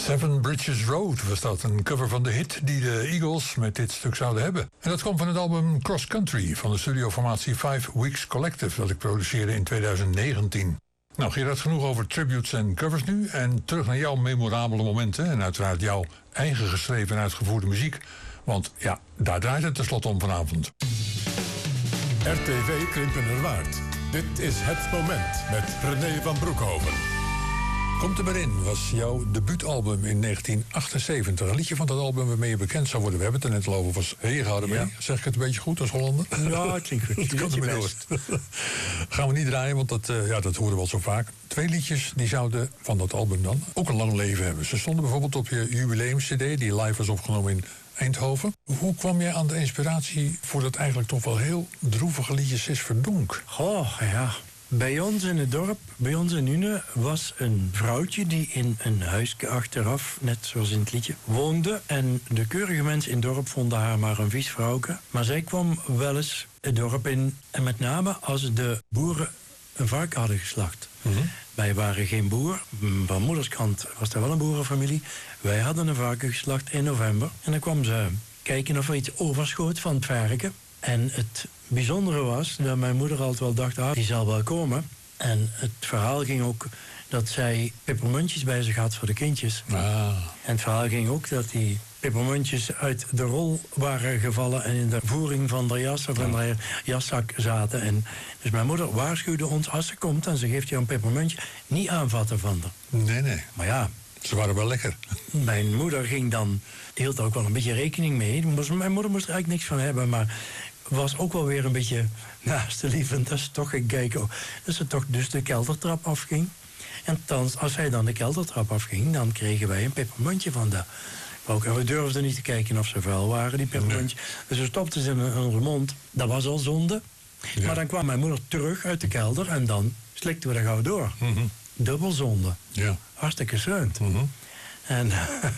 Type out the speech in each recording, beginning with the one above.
Seven Bridges Road was dat, een cover van de hit die de Eagles met dit stuk zouden hebben. En dat kwam van het album Cross Country van de studioformatie 5 Weeks Collective dat ik produceerde in 2019. Nou Gerard, genoeg over tributes en covers nu. En terug naar jouw memorabele momenten en uiteraard jouw eigen geschreven en uitgevoerde muziek. Want ja, daar draait het tenslotte om vanavond. RTV Krimpenerwaard. Dit is Het Moment met René van Broekhoven. Komt er maar in was jouw debuutalbum in 1978. Een liedje van dat album waarmee je bekend zou worden. We hebben het er net al over, was Regenhouden mee. Ja. Zeg ik het een beetje goed als Hollander? Ja, het klinkt goed. Dat kan er door. Gaan we niet draaien, want dat horen we al zo vaak. 2 liedjes die zouden van dat album dan ook een lang leven hebben. Ze stonden bijvoorbeeld op je jubileums-cd die live was opgenomen in Eindhoven. Hoe kwam jij aan de inspiratie voor dat eigenlijk toch wel heel droevige liedje Sis Verdonk? Goh, ja. Bij ons in het dorp, bij ons in Une, was een vrouwtje die in een huisje achteraf, net zoals in het liedje, woonde. En de keurige mensen in het dorp vonden haar maar een vies vrouwke. Maar zij kwam wel eens het dorp in. En met name als de boeren een varken hadden geslacht. Mm-hmm. Wij waren geen boer. Van moederskant was er wel een boerenfamilie. Wij hadden een varken geslacht in november. En dan kwam ze kijken of er iets overschoot van het varken. En het bijzondere was dat mijn moeder altijd wel dacht, die zal wel komen. En het verhaal ging ook dat zij pepermuntjes bij zich had voor de kindjes. Ah. En het verhaal ging ook dat die pepermuntjes uit de rol waren gevallen en in de voering van de jas of in de jaszak zaten. En dus mijn moeder waarschuwde ons, als ze komt en ze geeft je een pepermuntje, niet aanvatten van haar. Nee. Maar ja. Ze waren wel lekker. Mijn moeder hield er ook wel een beetje rekening mee. Mijn moeder moest er eigenlijk niks van hebben, maar was ook wel weer een beetje naastelievend dat ze toch ging kijken. Dat ze toch dus de keldertrap afging. En thans, als zij dan de keldertrap afging, dan kregen wij een pepermuntje van de vrouw. En we durfden niet te kijken of ze vuil waren, die pepermuntjes. Nee. Dus we stopten ze in hun mond. Dat was al zonde. Ja. Maar dan kwam mijn moeder terug uit de kelder en dan slikten we dat gauw door. Mm-hmm. Dubbel zonde. Ja. Hartstikke zeund. Mm-hmm. En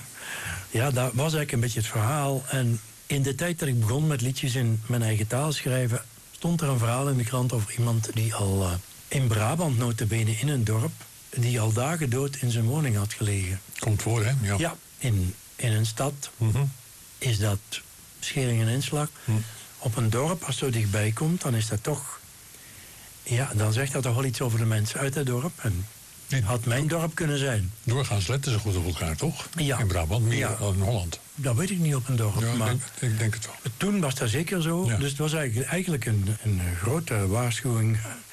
ja, dat was eigenlijk een beetje het verhaal. En in de tijd dat ik begon met liedjes in mijn eigen taal schrijven, stond er een verhaal in de krant over iemand die al in Brabant, nota bene in een dorp, die al dagen dood in zijn woning had gelegen. Komt voor, hè? Ja, ja, in een stad is dat schering en inslag. Op een dorp, als het zo dichtbij komt, dan is dat toch, ja, dan zegt dat toch wel iets over de mensen uit het dorp. En had mijn dorp kunnen zijn. Doorgaans letten ze goed op elkaar, toch? Ja. In Brabant, meer dan in Holland. Dat weet ik niet op een dorp. Ja, maar ik denk het wel. Toen was dat zeker zo. Ja. Dus het was eigenlijk een grote waarschuwing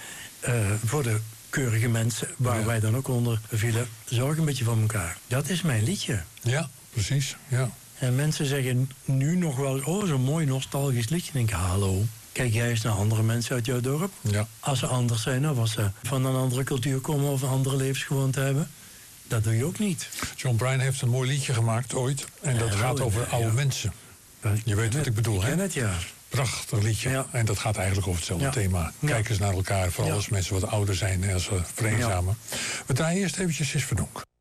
voor de keurige mensen, waar wij dan ook onder vielen. Zorg een beetje voor elkaar. Dat is mijn liedje. Ja, precies. Ja. En mensen zeggen nu nog wel, zo'n mooi nostalgisch liedje. En ik denk, hallo. Kijk jij eens naar andere mensen uit jouw dorp. Ja. Als ze anders zijn of als ze van een andere cultuur komen of een andere levensgewoonte hebben. Dat doe je ook niet. John Bryan heeft een mooi liedje gemaakt ooit. En dat gaat over oude mensen. Je weet wat ik bedoel, hè? Ik ken het, ja. Prachtig liedje. Ja. En dat gaat eigenlijk over hetzelfde thema. Kijk eens naar elkaar, vooral als mensen wat ouder zijn en als we vereenzamen. We draaien eerst eventjes Sis Verdonk.